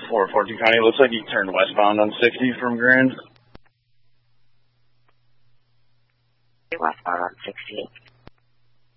414 County. Looks like you turned westbound on 60 from Grand. Westbound on 60.